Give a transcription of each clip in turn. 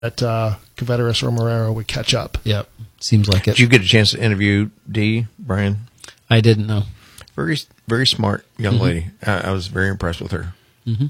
that Covetteris or Marrero would catch up. Yep, seems like it. Did you get a chance to interview Dee, Brian? I didn't know. Very, very smart young lady. I was very impressed with her. Mm-hmm.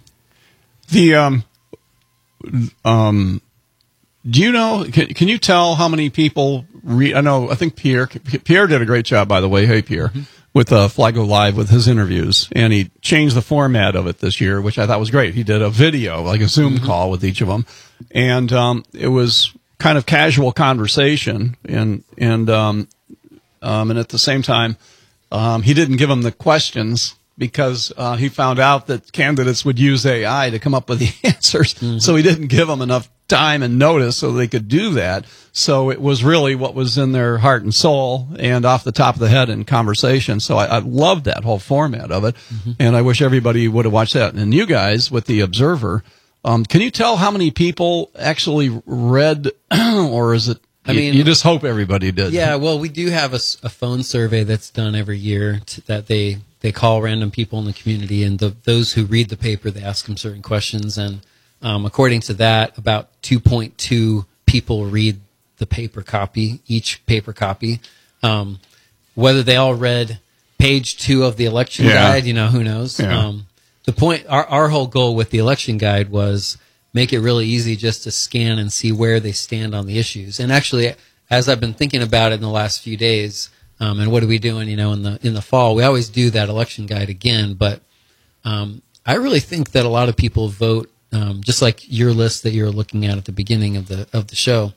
Do you know? Can you tell how many people read? I think Pierre did a great job, by the way. Hey, Pierre, with Flygo Live with his interviews, and he changed the format of it this year, which I thought was great. He did a video, like a Zoom call with each of them, and it was kind of casual conversation, and at the same time, he didn't give them the questions because he found out that candidates would use AI to come up with the answers, so he didn't give them enough time and notice so they could do that. So it was really what was in their heart and soul and off the top of the head in conversation. So I loved that whole format of it, and I wish everybody would have watched that. And you guys with the Observer, can you tell how many people actually read, or is it? I mean, you just hope everybody did. Yeah, well, we do have a phone survey that's done every year that they call random people in the community, and those who read the paper, they ask them certain questions, and according to that, about 2.2 people read the paper copy, each paper copy. Whether they all read page 2 of the election guide, who knows? Yeah. The point, our whole goal with the election guide was make it really easy just to scan and see where they stand on the issues. And actually, as I've been thinking about it in the last few days, and what are we doing, in the fall, we always do that election guide again. But I really think that a lot of people vote. Just like your list that you were looking at the beginning of the show,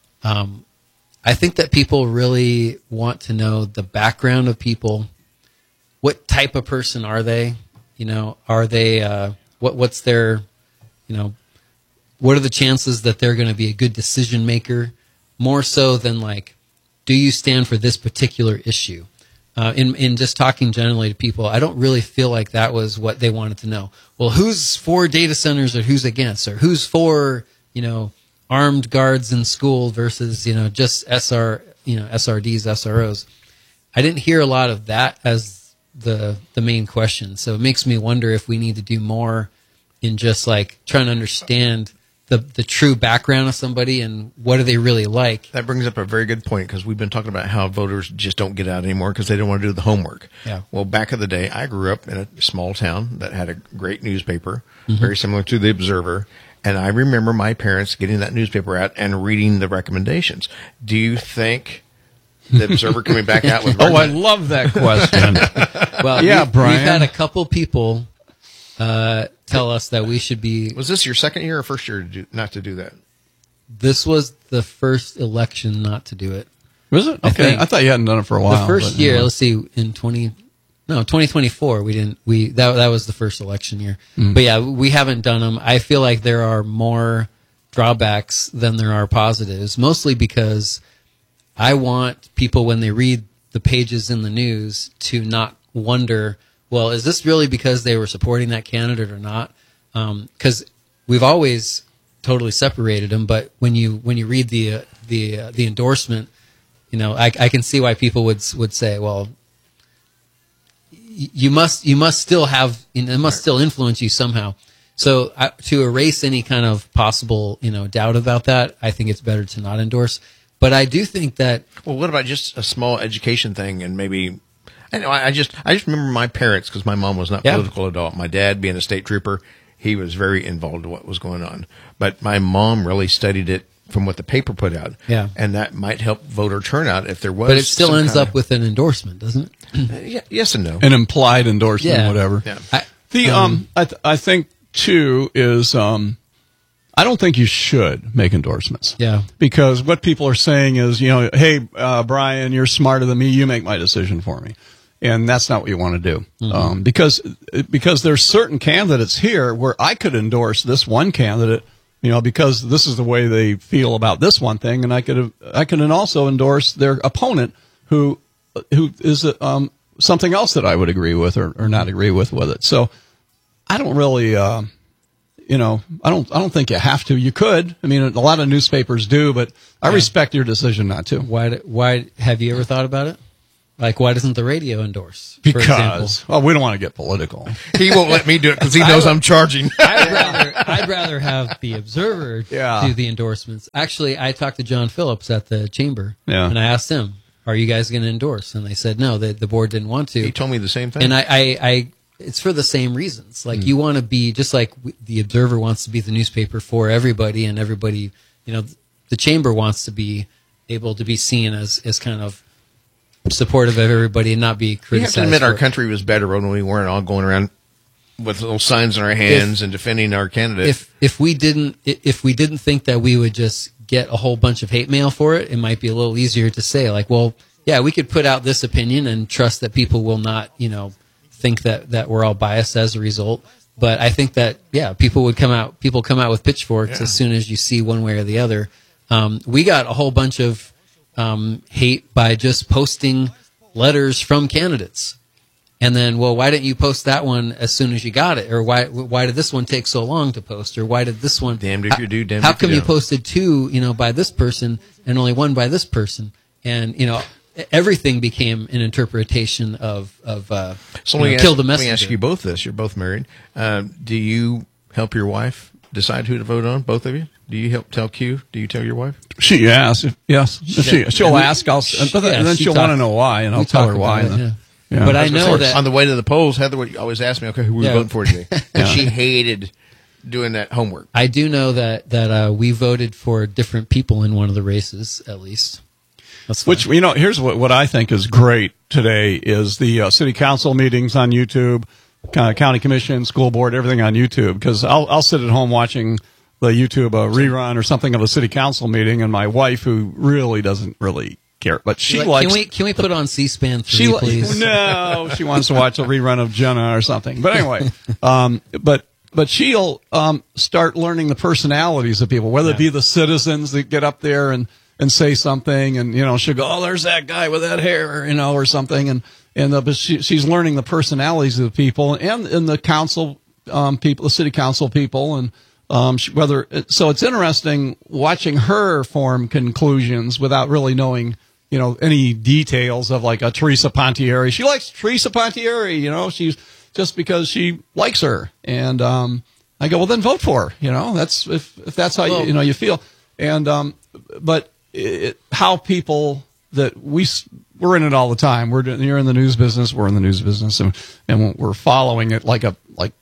I think that people really want to know the background of people. What type of person are they? Are they what's their, what are the chances that they're going to be a good decision maker? More so than like, do you stand for this particular issue? In just talking generally to people, I don't really feel like that was what they wanted to know. Well, who's for data centers or who's against, or who's for, armed guards in school versus, just SRDs, SROs. I didn't hear a lot of that as the main question. So it makes me wonder if we need to do more in just like trying to understand the true background of somebody and what do they really like. That brings up a very good point, because we've been talking about how voters just don't get out anymore because they don't want to do the homework. Yeah. Well, back in the day, I grew up in a small town that had a great newspaper, very similar to the Observer, and I remember my parents getting that newspaper out and reading the recommendations. Do you think the Observer coming back out with I love that question. Well, yeah, Brian. We've had a couple people tell us that we should be. Was this your second year or first year not to do that? This was the first election not to do it. Was it? Okay. I thought you hadn't done it for a while. The first year, let's see, in 2024, we didn't. That was the first election year. But yeah, we haven't done them. I feel like there are more drawbacks than there are positives, mostly because I want people, when they read the pages in the news, to not wonder, well, is this really because they were supporting that candidate or not? Because we've always totally separated them, but when you read the endorsement, I can see why people would say, well, you must still have, it must still influence you somehow. So to erase any kind of possible doubt about that, I think it's better to not endorse. But I do think that. Well, what about just a small education thing, and maybe. I just remember my parents, because my mom was not political at all. My dad, being a state trooper, he was very involved in what was going on. But my mom really studied it from what the paper put out. Yeah. And that might help voter turnout if there was. But it still ends up with an endorsement, doesn't it? Yes and no. An implied endorsement, whatever. Yeah. I think too is I don't think you should make endorsements. Yeah. Because what people are saying is, hey, Brian, you're smarter than me. You make my decision for me. And that's not what you want to do. Because there's certain candidates here where I could endorse this one candidate, because this is the way they feel about this one thing. And I could also endorse their opponent who is something else that I would agree with or not agree with it. So I don't really, I don't think you have to. You could. I mean, a lot of newspapers do, but I respect your decision not to. Why have you ever thought about it? Like, why doesn't the radio endorse? For example? Because, well, we don't want to get political. He won't let me do it because he knows I'm charging. I'd rather have the Observer do the endorsements. Actually, I talked to John Phillips at the Chamber, and I asked him, "Are you guys going to endorse?" And they said no. The board didn't want to. He told me the same thing. And I it's for the same reasons. Like you want to be just like the Observer wants to be the newspaper for everybody, and everybody, the Chamber wants to be able to be seen as kind of supportive of everybody and not be criticized. We have to admit our country was better when we weren't all going around with little signs in our hands and defending our candidate. If we didn't think that we would just get a whole bunch of hate mail for it, it might be a little easier to say, like, well, yeah, we could put out this opinion and trust that people will not, think that we're all biased as a result. But I think that, people come out with pitchforks as soon as you see one way or the other. We got a whole bunch of hate by just posting letters from candidates. And then, well, why didn't you post that one as soon as you got it? Or why did this one take so long to post? Or why did this one... Damned if you do, damned how if you come you don't. posted two, by this person and only one by this person? And, everything became an interpretation of kill the messenger. Let me ask you both this. You're both married. Do you help your wife decide who to vote on, both of you? Do you help tell Q? Do you tell your wife? She asks. Yes. She'll ask. But then she'll want to know why, and I'll tell her why. Yeah. But I know that on the way to the polls, Heather would always ask me, "Okay, who are we voting for today?" And she hated doing that homework. I do know that we voted for different people in one of the races, at least. Which, here's what I think is great today is the city council meetings on YouTube, county commission, school board, everything on YouTube. Because I'll sit at home watching the YouTube rerun or something of a city council meeting, and my wife, who really doesn't really care, but she likes. Can we put on C-SPAN 3, please? No, she wants to watch a rerun of Jenna or something. But anyway, but she'll start learning the personalities of people, whether it be the citizens that get up there and say something, and she'll go, "Oh, there's that guy with that hair," or something, but she's learning the personalities of the people and the council people, the city council people, and so it's interesting watching her form conclusions without really knowing any details of like a Teresa Pontieri. She likes Teresa Pontieri, she's just because she likes her, and I go, well, then vote for her. That's if that's how you feel, and but. How people that we're in it all the time. You're in the news business. We're in the news business, and we're following it like a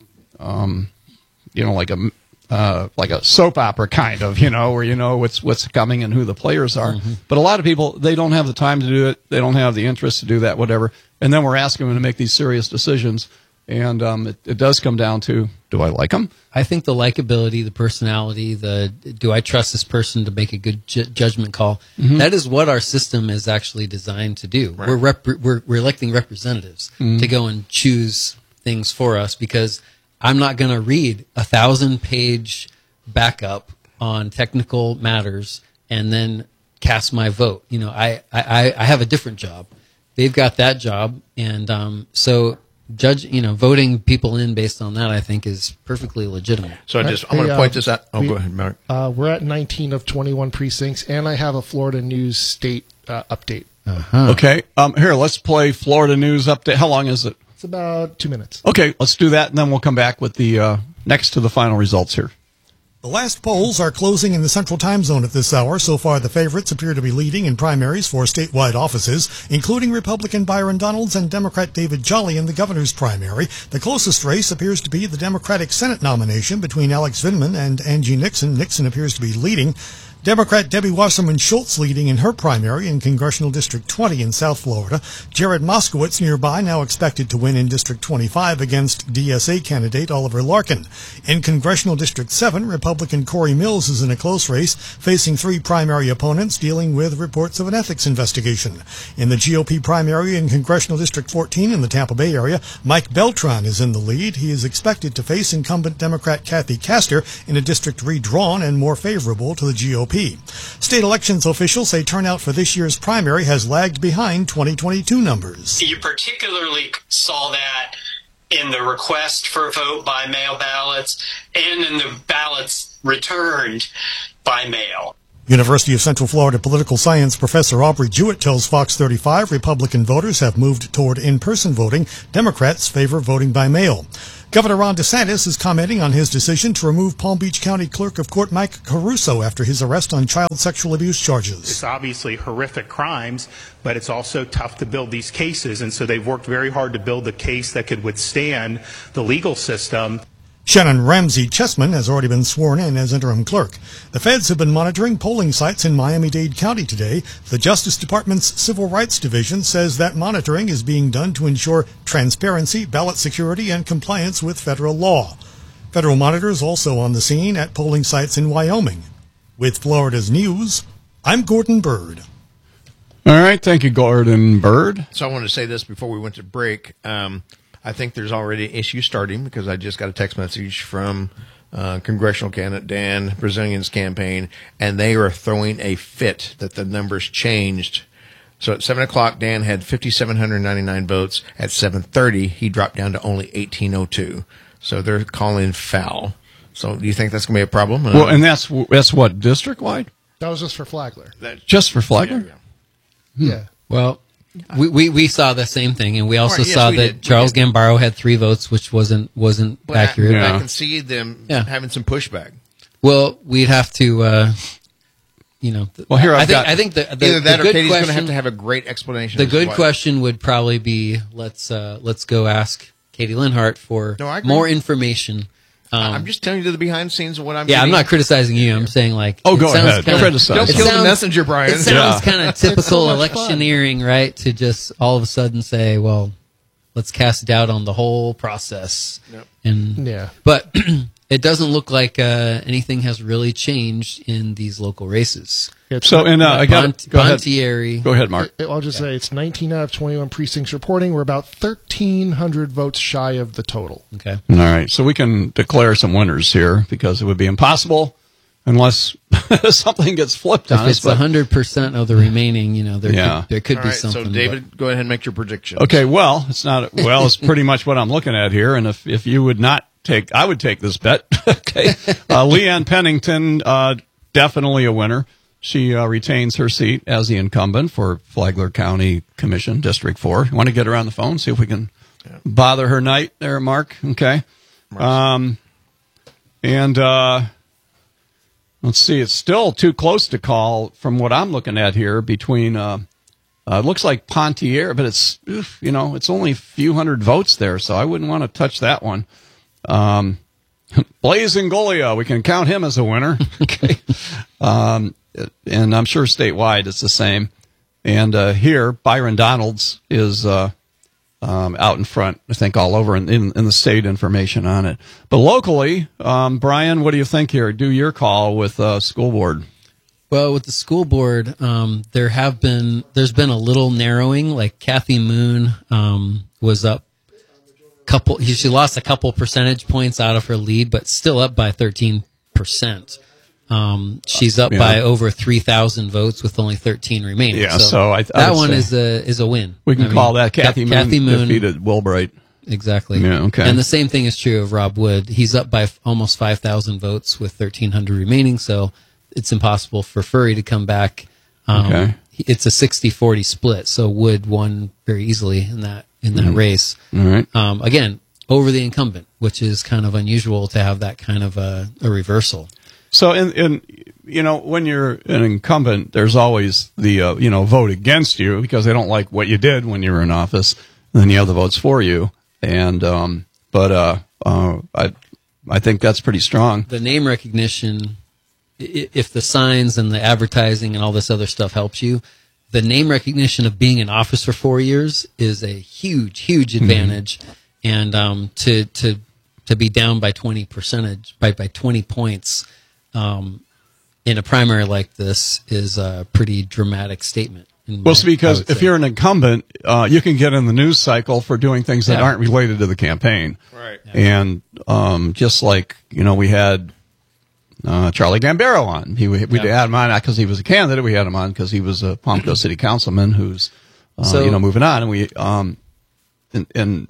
soap opera kind of, where what's coming and who the players are. Mm-hmm. But a lot of people, they don't have the time to do it. They don't have the interest to do that, whatever. And then we're asking them to make these serious decisions. And it does come down to, do I like them? I think the likability, the personality, do I trust this person to make a good judgment call? Mm-hmm. That is what our system is actually designed to do. Right. We're electing representatives to go and choose things for us, because I'm not going to read 1,000-page backup on technical matters and then cast my vote. I have a different job. They've got that job, and so. Voting people in based on that, I think, is perfectly legitimate. So I'm going to point this out. Oh, go ahead, Mark. We're at 19 of 21 precincts, and I have a Florida News State update. Uh-huh. Okay. Here, let's play Florida News update. How long is it? It's about 2 minutes. Okay, let's do that, and then we'll come back with the next to the final results here. The last polls are closing in the Central Time Zone at this hour. So far, the favorites appear to be leading in primaries for statewide offices, including Republican Byron Donalds and Democrat David Jolly in the governor's primary. The closest race appears to be the Democratic Senate nomination between Alex Vindman and Angie Nixon. Nixon appears to be leading. Democrat Debbie Wasserman Schultz leading in her primary in Congressional District 20 in South Florida. Jared Moskowitz nearby, now expected to win in District 25 against DSA candidate Oliver Larkin. In Congressional District 7, Republican Corey Mills is in a close race, facing 3 primary opponents dealing with reports of an ethics investigation. In the GOP primary in Congressional District 14 in the Tampa Bay area, Mike Beltran is in the lead. He is expected to face incumbent Democrat Kathy Castor in a district redrawn and more favorable to the GOP. State elections officials say turnout for this year's primary has lagged behind 2022 numbers. You particularly saw that in the request for vote by mail ballots and in the ballots returned by mail. University of Central Florida political science professor Aubrey Jewett tells Fox 35 Republican voters have moved toward in-person voting. Democrats favor voting by mail. Governor Ron DeSantis is commenting on his decision to remove Palm Beach County Clerk of Court Mike Caruso after his arrest on child sexual abuse charges. It's obviously horrific crimes, but it's also tough to build these cases, and so they've worked very hard to build a case that could withstand the legal system. Shannon Ramsey Chessman has already been sworn in as interim clerk. The feds have been monitoring polling sites in Miami-Dade County today. The Justice Department's Civil Rights Division says that monitoring is being done to ensure transparency, ballot security, and compliance with federal law. Federal monitors also on the scene at polling sites in Wyoming. With Florida's news, I'm Gordon Bird. All right, thank you, Gordon Bird. So I wanted to say this before we went to break. I think there's already an issue starting because I just got a text message from congressional candidate Dan Brazilian's campaign, and they are throwing a fit that the numbers changed. So at 7 o'clock, Dan had 5,799 votes. At 7:30, he dropped down to only 1,802. So they're calling foul. So do you think that's going to be a problem? Well, and that's what, district-wide? That was just for Flagler. Just for Flagler? Yeah. Well, we saw the same thing, and we also saw we that did. Charles Gambaro had 3 votes, which wasn't accurate. I can see them having some pushback. Well, we'd have to, Well, here I I've think the Either that the or good Katie's going to question, have a great explanation. the as to good why. question would probably be let's go ask Katie Linhart for No, I agree. more information. I'm just telling you the behind the scenes of what I'm Yeah, I'm getting. not criticizing you. I'm saying like, Oh, it go sounds ahead. kinda- Criticize. Don't it kill the sounds- messenger, Brian. It sounds Yeah. kind of typical so much fun. electioneering, right? To just all of a sudden say, well, let's cast doubt on the whole process. Yep. And Yeah. but it doesn't look like anything has really changed in these local races. So, and I got go ahead. Pontieri. Go ahead, Mark. I'll just say it's 19 out of 21 precincts reporting. We're about 1,300 votes shy of the total. Okay. All right, so we can declare some winners here because it would be impossible unless something gets flipped If on us. it's 100% of the remaining, there could All be right, something. so David, go ahead and make your prediction. Okay, well, it's not. Well, it's pretty much what I'm looking at here. And if you would not take, I would take this bet. Okay, Leanne Pennington, definitely a winner. She retains her seat as the incumbent for Flagler County Commission, District 4. You want to get her on the phone, see if we can bother her night there, Mark? Okay. Let's see. It's still too close to call from what I'm looking at here between, it looks like Pontieri, but it's, it's only a few hundred votes there, so I wouldn't want to touch that one. Blaise Ingoglia, we can count him as a winner. Okay. And I'm sure statewide it's the same. And here, Byron Donalds is out in front, I think, all over in the state information on it. But locally, Brian, what do you think here? Do your call with school board. Well, with the school board, there's been a little narrowing. Like Kathy Moon was up she lost a couple percentage points out of her lead, but still up by 13%. She's up by over 3,000 votes with only 13 remaining. Yeah, so I that would one say is a win. We can call that Kathy Moon defeated Wilbright. Exactly. Yeah, okay. And the same thing is true of Rob Wood. He's up by almost 5,000 votes with 1,300 remaining, so it's impossible for Furry to come back. Okay. It's a 60-40 split, so Wood won very easily in that race. All right. Again, over the incumbent, which is kind of unusual to have that kind of a reversal. So, when you're an incumbent, there's always the, vote against you because they don't like what you did when you were in office. And then you have the votes for you. And, I think that's pretty strong. The name recognition, if the signs and the advertising and all this other stuff helps you, the name recognition of being in office for 4 years is a huge, huge advantage. And, to be down by 20 points, in a primary like this is a pretty dramatic statement. Because if you're an incumbent, you can get in the news cycle for doing things that aren't related to the campaign. Right. And just like, we had Charlie Gambaro on. We had him on not because he was a candidate. We had him on because he was a Palm Coast City councilman who's, moving on. And we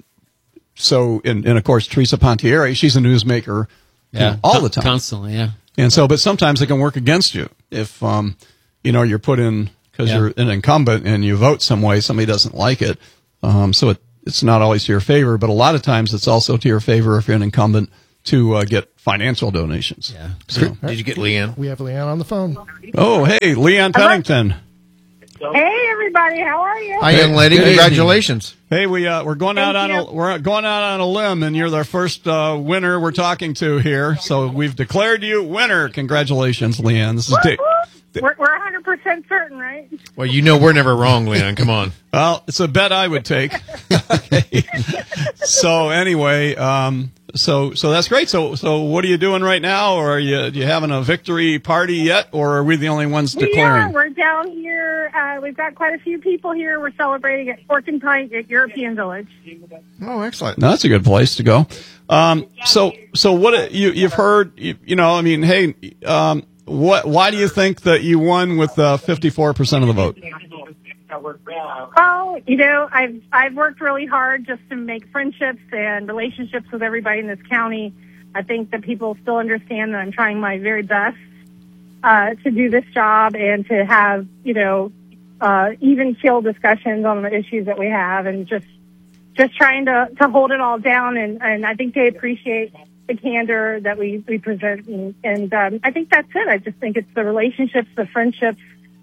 and of course, Teresa Pontieri, she's a newsmaker all the time. Constantly, yeah. And so, but sometimes it can work against you if, you're put in because you're an incumbent and you vote some way, somebody doesn't like it. So it's not always to your favor, but a lot of times it's also to your favor if you're an incumbent to get financial donations. Yeah. So, Did you get Leanne? We have Leanne on the phone. oh, hey, Leanne Pennington. Hey, everybody, how are you? Hi, young lady. Good Congratulations. Hey, we're going out on a limb, and you're the first winner we're talking to here. So we've declared you winner. Congratulations, Leanne. This is We're 100% certain, right? Well, we're never wrong, Leanne. Come on. Well, it's a bet I would take. Okay. So anyway, so that's great. So what are you doing right now? Or are you having a victory party yet? Or are we the only ones declaring? Yeah, we're down here. We've got quite a few people here. We're celebrating at Fork and Pint at European Village. Oh, excellent. No, that's a good place to go. So what you've heard? Hey. Why do you think that you won with 54% of the vote? Oh, I've worked really hard just to make friendships and relationships with everybody in this county. I think that people still understand that I'm trying my very best to do this job and to have, even keel discussions on the issues that we have, and just trying to hold it all down. And I think they appreciate the candor that we present, and I think that's it. I just think it's the relationships, the friendships.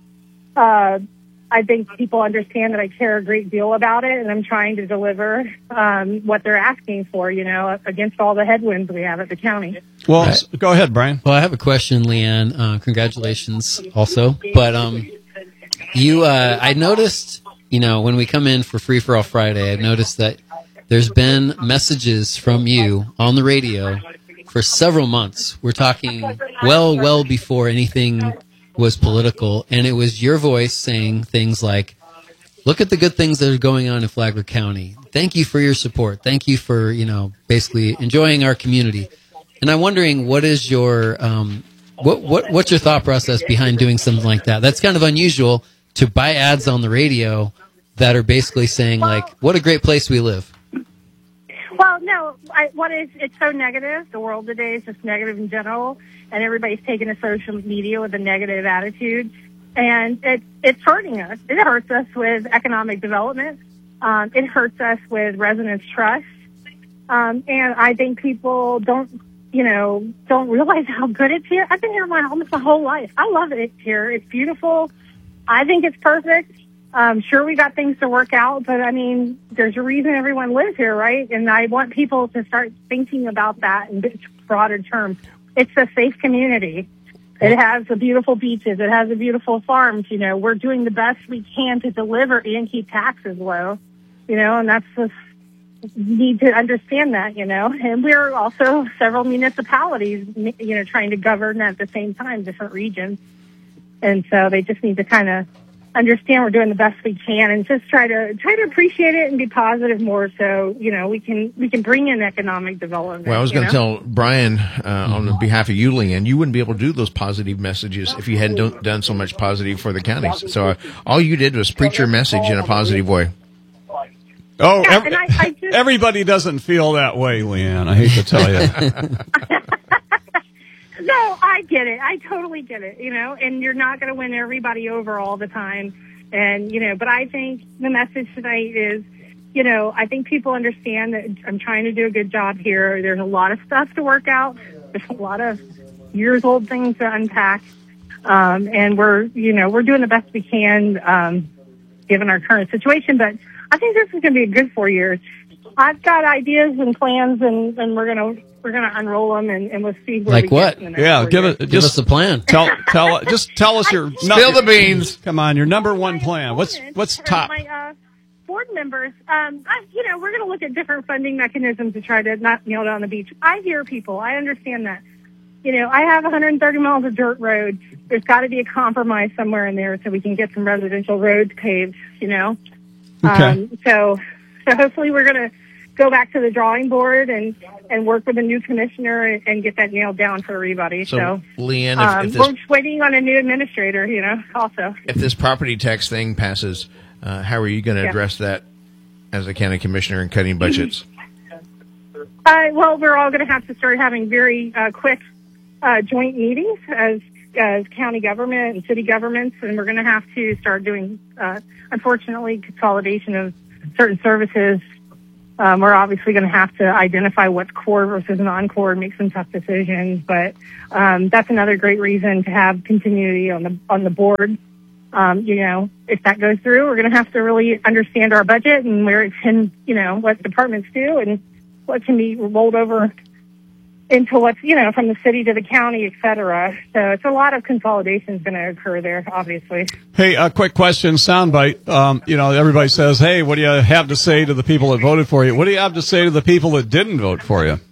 I think people understand that I care a great deal about it, and I'm trying to deliver what they're asking for, against all the headwinds we have at the county. Well, go ahead, Brian. Well, I have a question, Leanne. Congratulations also. But I noticed, when we come in for Free for All Friday, I've noticed that there's been messages from you on the radio for several months. We're talking well before anything was political, and it was your voice saying things like, look at the good things that are going on in Flagler County. Thank you for your support. Thank you for, basically enjoying our community. And I'm wondering, what is your, what's your thought process behind doing something like that? That's kind of unusual to buy ads on the radio that are basically saying, like, what a great place we live. Well, no, it's so negative. The world today is just negative in general, and everybody's taking to social media with a negative attitude, and it's hurting us. It hurts us with economic development. It hurts us with residents' trust, and I think people don't realize how good it's here. I've been here almost my whole life. I love it here. It's beautiful. I think it's perfect. Sure, we got things to work out, but there's a reason everyone lives here, right? And I want people to start thinking about that in broader terms. It's a safe community. It has the beautiful beaches. It has the beautiful farms. We're doing the best we can to deliver and keep taxes low, and that's just, you need to understand that, and we're also several municipalities, trying to govern at the same time, different regions. And so they just need to kind of understand we're doing the best we can, and just try to appreciate it and be positive more, so we can bring in economic development. Well, I was going to tell Brian on behalf of you, Leanne, you wouldn't be able to do those positive messages if you hadn't done so much positive for the counties. So all you did was preach your message in a positive way. Oh, yeah, everybody doesn't feel that way, Leanne. I hate to tell you. No, I get it. I totally get it, and you're not going to win everybody over all the time. And, but I think the message tonight is, I think people understand that I'm trying to do a good job here. There's a lot of stuff to work out. There's a lot of years old things to unpack. And we're doing the best we can, given our current situation. But I think this is going to be a good 4 years. I've got ideas and plans, and we're gonna unroll them, and we'll see where like we what? Get in the next Yeah, 4 give years. Give us a plan. Tell us your Spill the beans. Come on, your number one plan. What's top? My board members, we're going to look at different funding mechanisms to try to not nail down the beach. I hear people. I understand that. I have 130 miles of dirt road. There's got to be a compromise somewhere in there so we can get some residential roads paved. Okay. So hopefully we're going to go back to the drawing board and work with a new commissioner and get that nailed down for everybody. So Leanne, we're just waiting on a new administrator, also. If this property tax thing passes, how are you going to address that as a county commissioner and cutting budgets? Well, we're all going to have to start having very quick joint meetings as county government and city governments, and we're going to have to start doing, unfortunately, consolidation of certain services. We're obviously going to have to identify what's core versus non-core and make some tough decisions, but that's another great reason to have continuity on the board. If that goes through, we're going to have to really understand our budget and where it can, what departments do and what can be rolled over into what's, from the city to the county, et cetera. So it's a lot of consolidation is going to occur there, obviously. Hey, a quick question, soundbite. Everybody says, hey, what do you have to say to the people that voted for you? What do you have to say to the people that didn't vote for you?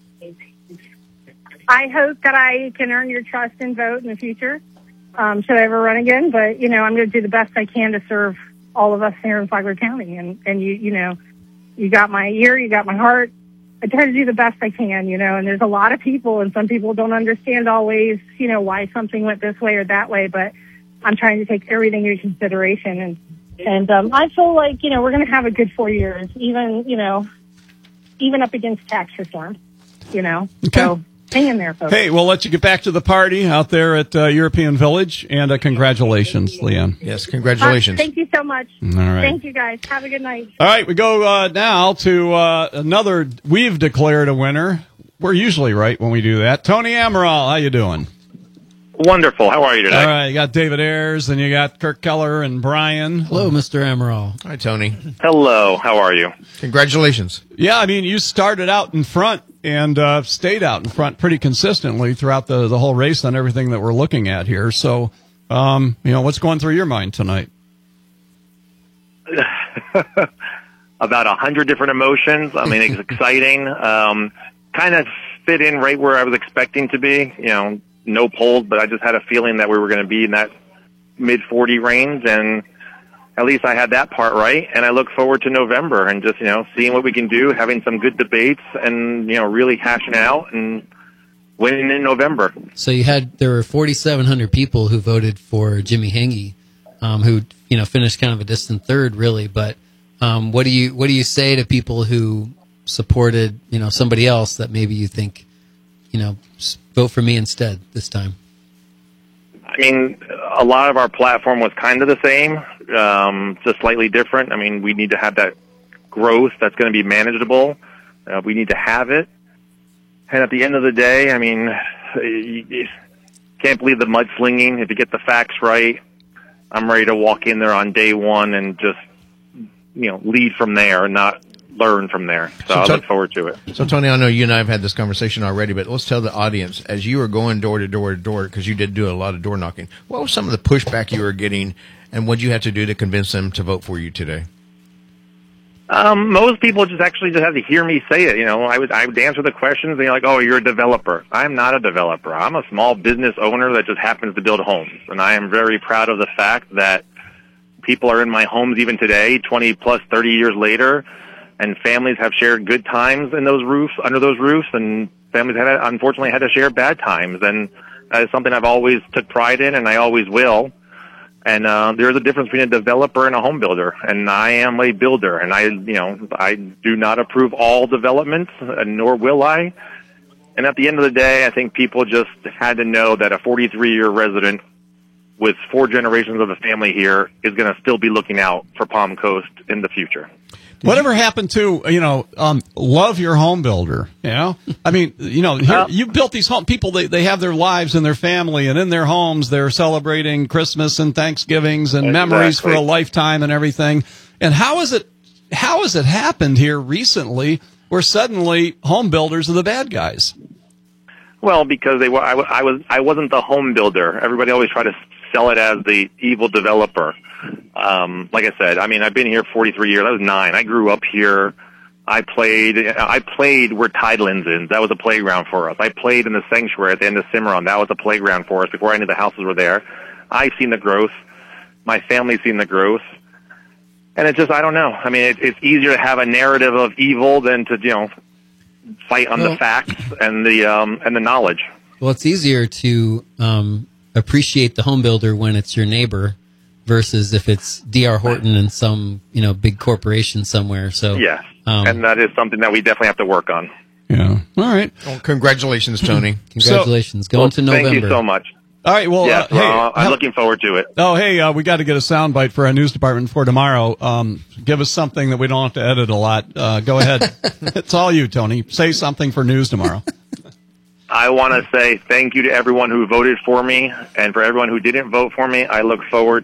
I hope that I can earn your trust and vote in the future. Should I ever run again? But, I'm going to do the best I can to serve all of us here in Flagler County. And you got my ear, you got my heart. I try to do the best I can, and there's a lot of people, and some people don't understand always, why something went this way or that way, but I'm trying to take everything into consideration. And I feel like, we're going to have a good 4 years, even up against tax reform, Okay. So hang in there, folks. Hey, we'll let you get back to the party out there at European Village, and congratulations, Leanne. Yes, congratulations. Thank you so much. All right. Thank you, guys. Have a good night. All right, we go now to another. We've declared a winner. We're usually right when we do that. Tony Amaral, how you doing? Wonderful. How are you today? All right, you got David Ayers, and you got Kirk Keller and Brian. Hello, Mr. Amaral. Hi, Tony. Hello. How are you? Congratulations. Yeah, I mean, you started out in front and stayed out in front pretty consistently throughout the whole race on everything that we're looking at here. So, what's going through your mind tonight? About 100 different emotions. I mean, it's exciting. Kind of fit in right where I was expecting to be. No polls, but I just had a feeling that we were going to be in that mid-40 range, and at least I had that part right. And I look forward to November and just, seeing what we can do, having some good debates, and, really hashing out and winning in November. So there were 4,700 people who voted for Jimmy Henge, who, finished kind of a distant third, really. But what do you say to people who supported, somebody else that maybe you think, vote for me instead this time? I mean, a lot of our platform was kind of the same, just slightly different. I mean, we need to have that growth that's going to be manageable. We need to have it. And at the end of the day, I mean, you can't believe the mudslinging. If you get the facts right, I'm ready to walk in there on day one and just, lead from there and not learn from there. So I look forward to it. So, Tony, I know you and I have had this conversation already, but let's tell the audience, as you were going door to door to door, because you did do a lot of door knocking, what was some of the pushback you were getting, and what did you have to do to convince them to vote for you today? Most people just have to hear me say it. I would answer the questions, and they're like, oh, you're a developer. I'm not a developer. I'm a small business owner that just happens to build homes. And I am very proud of the fact that people are in my homes even today, 20 plus 30 years later, and families have shared good times in those roofs, under those roofs, and families unfortunately had to share bad times. And that is something I've always took pride in, and I always will. And there's a difference between a developer and a home builder, and I am a builder, and I do not approve all developments, nor will I. And at the end of the day, I think people just had to know that a 43-year resident with 4 generations of the family here is going to still be looking out for Palm Coast in the future. Whatever happened to, love your home builder, I mean, here, you built these home people, they have their lives and their family, and in their homes they're celebrating Christmas and Thanksgivings and memories for a lifetime and everything. And how has it happened here recently where suddenly home builders are the bad guys? Well, because I wasn't the home builder. Everybody always tried to sell it as the evil developer. Like I said, I mean, I've been here 43 years. I was 9. I grew up here. I played where Tidelands is. That was a playground for us. I played in the sanctuary at the end of Cimarron. That was a playground for us before any of the houses were there. I've seen the growth. My family's seen the growth. And it's just, I don't know. I mean, it's easier to have a narrative of evil than to, fight on the facts and the knowledge. Well, it's easier to appreciate the home builder when it's your neighbor versus if it's D.R. Horton and some big corporation somewhere. So yes, and that is something that we definitely have to work on. Yeah. All right. Well, congratulations, Tony. Congratulations. Going to November. Thank you so much. All right. Well, Yes, hey, I'm looking forward to it. Oh, hey, we got to get a soundbite for our news department for tomorrow. Give us something that we don't have to edit a lot. Go ahead. It's all you, Tony. Say something for news tomorrow. I want to say thank you to everyone who voted for me, and for everyone who didn't vote for me. I look forward